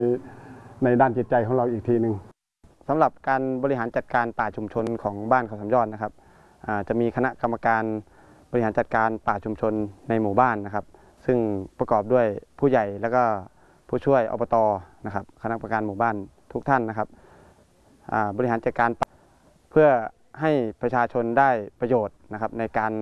ในด้านจิตใจของเราอีกทีหนึ่งสำหรับการบริหารจัดการป่าชุมชนของบ้านเขาสามยอดนะครับจะมีคณะกรรมการบริหารจัดการป่าชุมชนในหมู่บ้านนะครับซึ่งประกอบด้วยผู้ใหญ่แล้วก็ผู้ช่วยอบต.นะครับคณะกรรมการหมู่บ้านทุกท่านนะครับบริหารจัดการเพื่อให้ประชาชนได้ประโยชน์นะครับในการ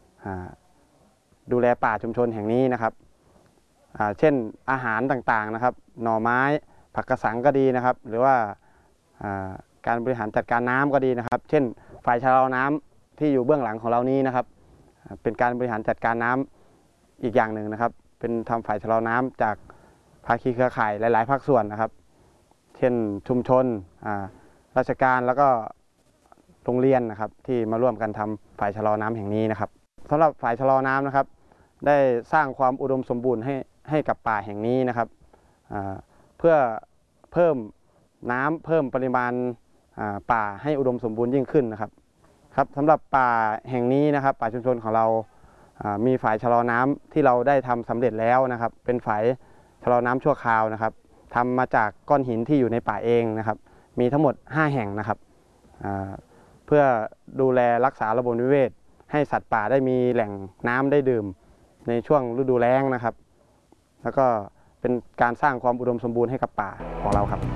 ดูแลป่าชุมชนแห่งนี้นะครับเช่นอาหารต่างๆนะครับหน่อไม้ผักกระสังก็ดีนะครับหรือว่าการบริหารจัดการน้ำก็ดีนะครับเช่นฝ่ายชะลอน้ำที่อยู่เบื้องหลังของเรานี้นะครับเป็นการบริหารจัดการน้ำอีกอย่างหนึ่งนะครับเป็นทำฝ่ายชะลอน้ำจากภาคีเครือข่ายหลายๆภาคส่วนนะครับเช่นชุมชนราชการแล้วก็โรงเรียนนะครับที่มาร่วมกันทำฝ่ายชะลอน้ำแห่งนี้นะครับสำหรับฝ่ายชะลอน้ำนะครับได้สร้างความอุดมสมบูรณ์ให้กับป่าแห่งนี้นะครับเพื่อเพิ่มน้ำเพิ่มปริมาณป่าให้อุดมสมบูรณ์ยิ่งขึ้นนะครับสำหรับป่าแห่งนี้นะครับป่าชุมชนของเรามีฝ่ายชะลอน้ำที่เราได้ทำสำเร็จแล้วนะครับเป็นฝ่ายชะลอน้ำชั่วคราวนะครับทำมาจากก้อนหินที่อยู่ในป่าเองนะครับมีทั้งหมด5แห่งนะครับเพื่อดูแลรักษาระบบนิเวศให้สัตว์ป่าได้มีแหล่งน้ำได้ดื่มในช่วงฤดูแล้งนะครับแล้วก็เป็นการสร้างความอุดมสมบูรณ์ให้กับป่าของเราครับ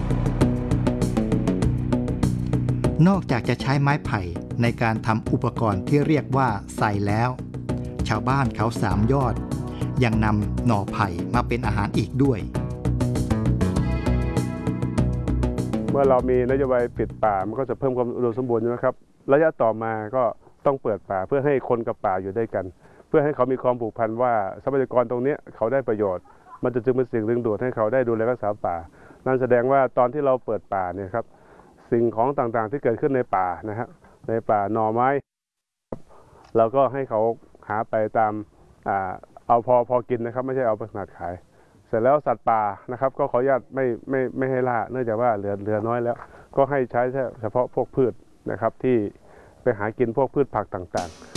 นอกจากจะใช้ไม้ไผ่ในการทำอุปกรณ์ที่เรียกว่าไซแล้วชาวบ้านเขาสามยอดยังนำหน่อไผ่มาเป็นอาหารอีกด้วยเมื่อเรามีนโยบายปิดป่ามันก็จะเพิ่มความอุดมสมบูรณ์นะครับระยะต่อมาก็ต้องเปิดป่าเพื่อให้คนกับป่าอยู่ด้วยกันเพื่อให้เขามีความผูกพันว่าทรัพยากรตรงนี้เขาได้ประโยชน์มันจะจึงเป็นสิ่งดึงดูดให้เขาได้ดูแลรักษาป่านั่นแสดงว่าตอนที่เราเปิดป่าเนี่ยครับสิ่งของต่างๆที่เกิดขึ้นในป่านะฮะในป่าหน่อไม้เราก็ให้เขาหาไปตามเอาพอกินนะครับไม่ใช่เอาไปขนาดขายเสร็จแล้วสัตว์ป่านะครับก็ขออนุญาตไม่ให้ล่าเนื่องจากว่าเหลือน้อยแล้วก็ให้ใช้เฉพาะพวกพืชนะครับที่ไปหากินพวกพืชผักต่างๆ